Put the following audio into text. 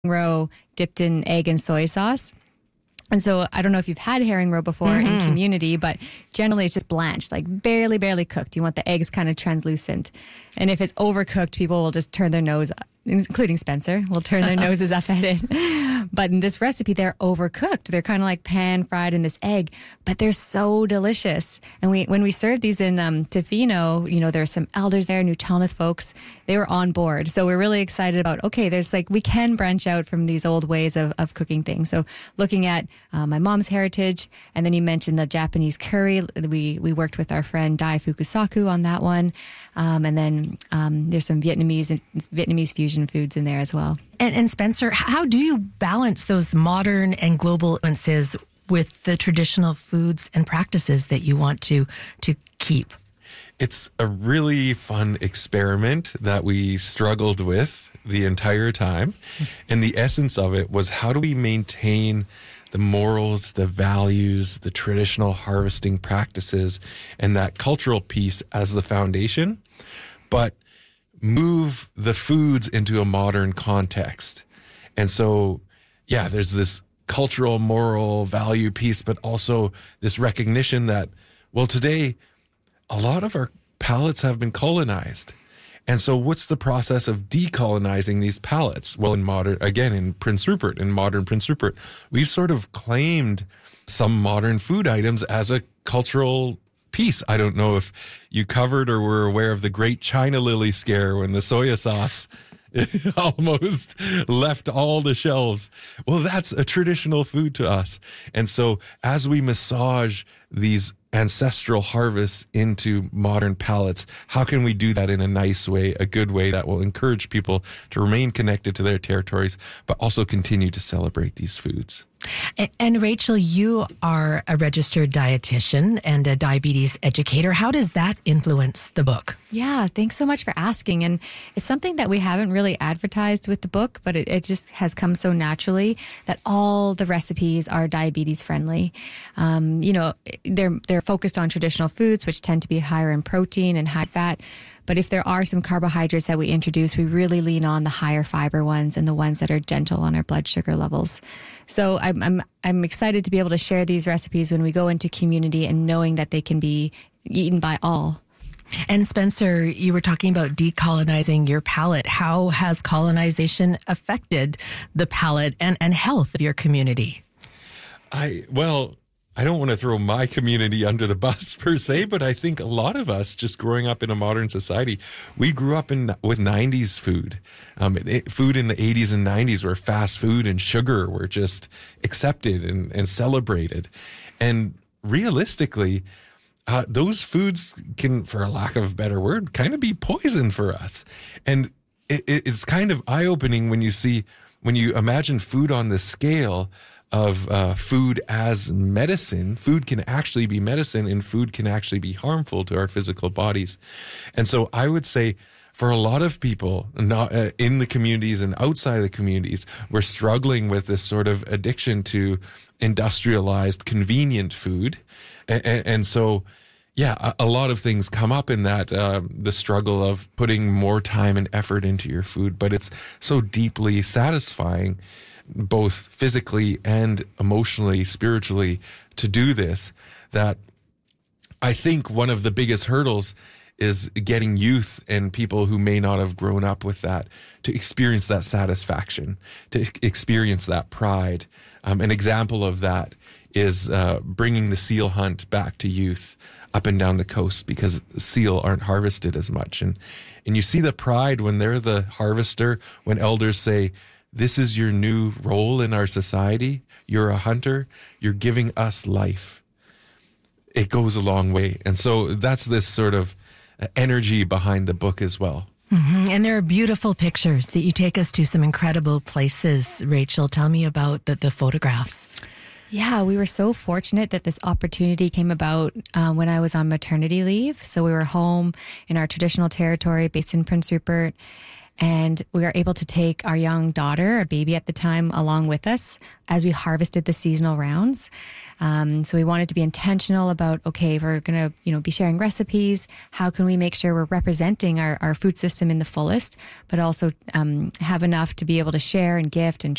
roe dipped in egg and soy sauce. And so I don't know if you've had herring roe before in community, but generally it's just blanched, like barely cooked. You want the eggs kind of translucent. And if it's overcooked, people will just turn their nose, including Spencer, will turn their noses up at it. But in this recipe, they're overcooked. They're kind of like pan fried in this egg, but they're so delicious. And when we served these in Tofino, there were some elders there, New Talnith folks. They were on board. So we're really excited about, okay, we can branch out from these old ways of cooking things. So looking at my mom's heritage, and then you mentioned the Japanese curry. We worked with our friend Dai Fukusaku on that one. And then there's some Vietnamese fusion foods in there as well. And Spencer, how do you balance those modern and global influences with the traditional foods and practices that you want to keep? It's a really fun experiment that we struggled with the entire time. And the essence of it was, how do we maintain the morals, the values, the traditional harvesting practices, and that cultural piece as the foundation, but move the foods into a modern context. And so, yeah, there's this cultural, moral value piece, but also this recognition that, well, today, a lot of our palates have been colonized. And so what's the process of decolonizing these palates? Well, in modern Prince Rupert, we've sort of claimed some modern food items as a cultural piece. I don't know if you covered or were aware of the Great China Lily scare when the soya sauce almost left all the shelves. Well, that's a traditional food to us. And so as we massage these ancestral harvests into modern palates, how can we do that in a nice way, a good way that will encourage people to remain connected to their territories, but also continue to celebrate these foods? And Rachel, you are a registered dietitian and a diabetes educator. How does that influence the book? Yeah, thanks so much for asking. And it's something that we haven't really advertised with the book, but it just has come so naturally that all the recipes are diabetes friendly. They're focused on traditional foods, which tend to be higher in protein and high fat. But if there are some carbohydrates that we introduce, we really lean on the higher fiber ones and the ones that are gentle on our blood sugar levels. So I'm excited to be able to share these recipes when we go into community and knowing that they can be eaten by all. And Spencer, you were talking about decolonizing your palate. How has colonization affected the palate and health of your community? I don't want to throw my community under the bus per se, but I think a lot of us just growing up in a modern society, we grew up with 90s food. Food in the 80s and 90s where fast food and sugar were just accepted and celebrated. And realistically, those foods can, for a lack of a better word, kind of be poison for us. And it's kind of eye-opening when you imagine food on the scale of food as medicine. Food can actually be medicine, and food can actually be harmful to our physical bodies. And so I would say for a lot of people not in the communities and outside of the communities, we're struggling with this sort of addiction to industrialized, convenient food. And so, yeah, a lot of things come up in that, the struggle of putting more time and effort into your food, but it's so deeply satisfying, both physically and emotionally, spiritually, to do this, that I think one of the biggest hurdles is getting youth and people who may not have grown up with that to experience that satisfaction, to experience that pride. An example of that is bringing the seal hunt back to youth up and down the coast, because seal aren't harvested as much. And you see the pride when they're the harvester, when elders say, this is your new role in our society. You're a hunter. You're giving us life. It goes a long way. And so that's this sort of energy behind the book as well. Mm-hmm. And there are beautiful pictures that you take us to some incredible places. Rachel, tell me about the photographs. Yeah, we were so fortunate that this opportunity came about when I was on maternity leave. So we were home in our traditional territory based in Prince Rupert. And we were able to take our young daughter, a baby at the time, along with us as we harvested the seasonal rounds. So we wanted to be intentional about, okay, we're going to, be sharing recipes. How can we make sure we're representing our food system in the fullest, but also have enough to be able to share and gift and